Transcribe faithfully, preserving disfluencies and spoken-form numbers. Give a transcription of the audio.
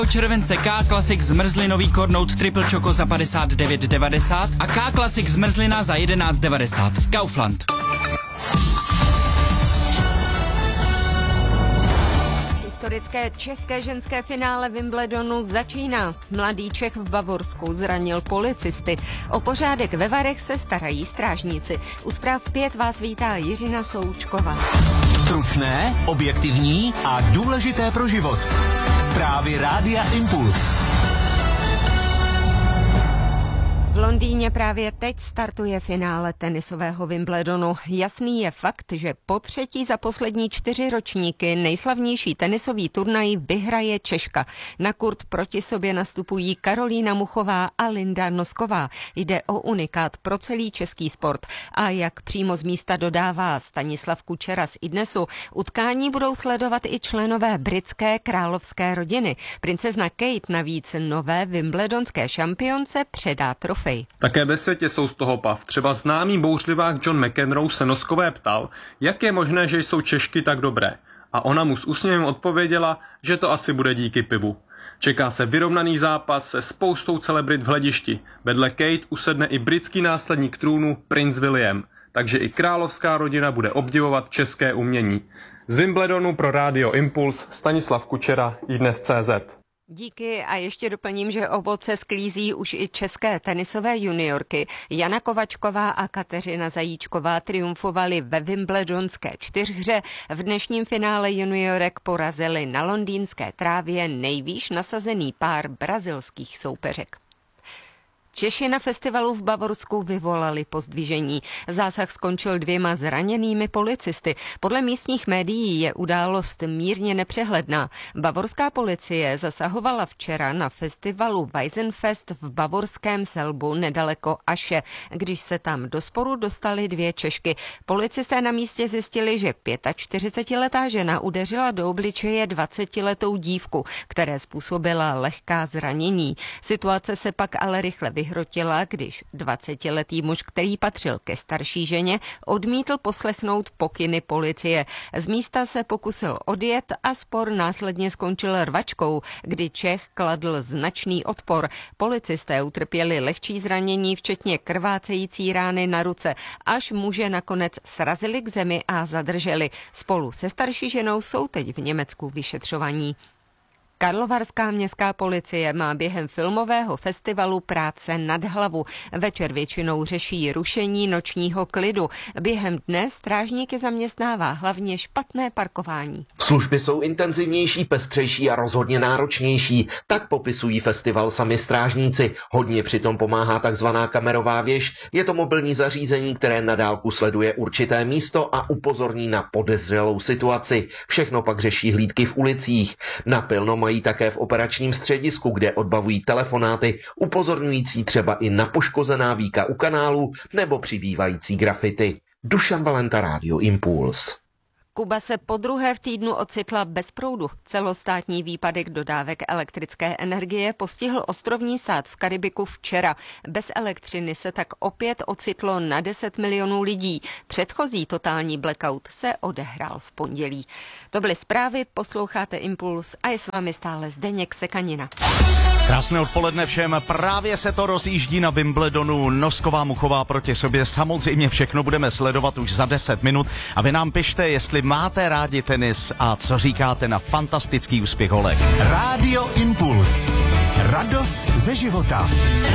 července K-Classic zmrzlinový Cornout Triple Choco za padesát devět devadesát a K-Classic zmrzlina za jedenáct devadesát. Kaufland. Historické české ženské finále Wimbledonu začíná. Mladý Čech v Bavorsku zranil policisty. O pořádek ve Varech se starají strážníci. U zpráv pět vás vítá Jiřina Součková. Stručné, objektivní a důležité pro život. Zprávy Rádia Impuls. V Londýně právě teď startuje finále tenisového Wimbledonu. Jasný je fakt, že po třetí za poslední čtyři ročníky nejslavnější tenisový turnaj vyhraje Češka. Na kurt proti sobě nastupují Karolína Muchová a Linda Nosková. Jde o unikát pro celý český sport. A jak přímo z místa dodává Stanislav Kučera z Idnesu, utkání budou sledovat i členové britské královské rodiny. Princezna Kate navíc nové wimbledonské šampionce předá trofej. Také ve světě jsou z toho pav. Třeba známý bouřlivák John McEnroe se Noskové ptal, jak je možné, že jsou Češky tak dobré. A ona mu s úsměvem odpověděla, že to asi bude díky pivu. Čeká se vyrovnaný zápas se spoustou celebrit v hledišti. Vedle Kate usedne i britský následník trůnu princ William. Takže i královská rodina bude obdivovat české umění. Z Wimbledonu pro Rádio Impuls Stanislav Kučera, iDnes tečka cé zet. Díky a ještě doplním, že ovoce sklízí už i české tenisové juniorky. Jana Kovačková a Kateřina Zajíčková triumfovaly ve wimbledonské čtyřhře. V dnešním finále juniorek porazili na londýnské trávě nejvýš nasazený pár brazilských soupeřek. Češi na festivalu v Bavorsku vyvolali pozdvižení. Zásah skončil dvěma zraněnými policisty. Podle místních médií je událost mírně nepřehledná. Bavorská policie zasahovala včera na festivalu Weizenfest v bavorském Selbu nedaleko Aše, když se tam do sporu dostaly dvě Češky. Policisté na místě zjistili, že čtyřicetiletá žena udeřila do obličeje dvacetiletou dívku, které způsobila lehká zranění. Situace se pak ale rychle vyhrotila, když dvacetiletý muž, který patřil ke starší ženě, odmítl poslechnout pokyny policie. Z místa se pokusil odjet a spor následně skončil rvačkou, kdy Čech kladl značný odpor. Policisté utrpěli lehčí zranění, včetně krvácející rány na ruce, až muže nakonec srazili k zemi a zadrželi. Spolu se starší ženou jsou teď v Německu vyšetřovaní. Karlovarská městská policie má během filmového festivalu práce nad hlavu. Večer většinou řeší rušení nočního klidu. Během dne strážníky zaměstnává hlavně špatné parkování. Služby jsou intenzivnější, pestřejší a rozhodně náročnější. Tak popisují festival sami strážníci. Hodně přitom pomáhá takzvaná kamerová věž. Je to mobilní zařízení, které na dálku sleduje určité místo a upozorní na podezřelou situaci. Všechno pak řeší hlídky v ulicích. Napilno mají také v operačním středisku, kde odbavují telefonáty, upozorňující třeba i na poškozená víka u kanálu nebo přibývající grafity. Dušan Valenta, Rádio Impuls. Kuba se podruhé v týdnu ocitla bez proudu. Celostátní výpadek dodávek elektrické energie postihl ostrovní stát v Karibiku včera. Bez elektřiny se tak opět ocitlo na deset milionů lidí. Předchozí totální blackout se odehrál v pondělí. To byly zprávy, posloucháte Impuls a je s vámi stále Zdeněk Sekanina. Krásné odpoledne všem, právě se to rozjíždí na Wimbledonu, Nosková Muchová proti sobě, samozřejmě všechno budeme sledovat už za deset minut a vy nám pište, jestli máte rádi tenis a co říkáte na fantastický úspěch holek. Rádio Impuls. Radost ze života.